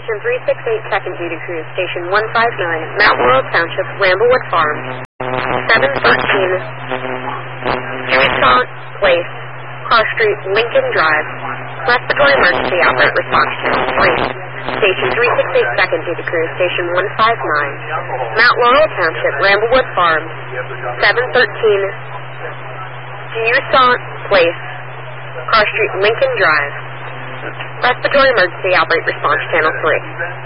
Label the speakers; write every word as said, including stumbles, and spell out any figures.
Speaker 1: Station three six eight, second duty crew. Station one five nine, Mount Laurel Township, Ramblewood Farms. seven thirteen, Toussaint Place, Cross Street, Lincoln Drive. Respiratory emergency outbreak response channel three. Station three six eight, second duty crew. Station one five nine, Mount Laurel Township, Ramblewood Farms. seven thirteen, Toussaint Place, Cross Street, Lincoln Drive. Respiratory emergency outbreak response channel three.